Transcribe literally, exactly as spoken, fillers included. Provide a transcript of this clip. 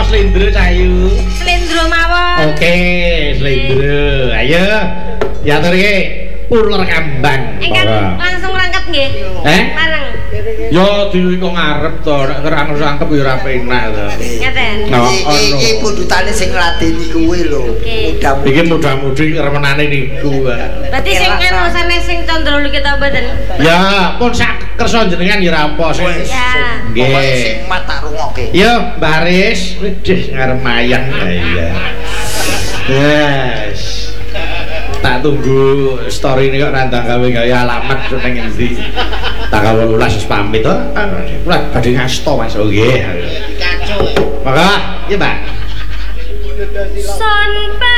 Slendro Cahayu. Slendro mawon. Oke, Slendro. Ayo. Diatur iki ular kambang. Engkang langsung rangkep nggih. Eh? Mareng. Yo dhewe kok ngarep to, nek kerang rangkep yo ora penak to. Ngeten. Iki pundutane sing ngladeni kuwe lho. Mudah iki mudah-mudi remenane niku. Berarti sing anu sanes sing Candra Luki ta mboten? Ya, pun sak kersa jenengan ya ora apa sing. Ya. Nggih. Sing mata rungokke. Yo, Mbak Aris, wedhus ngarep mayang ya iya. Yes. Tak tunggu story ini kok nandang gawe gawe alamat nang endi. Tanggal wolulas wis pamit to. Kula badhe ngasto Mas. Oh nggih. Kacau. Maka, iya, Mbak. Son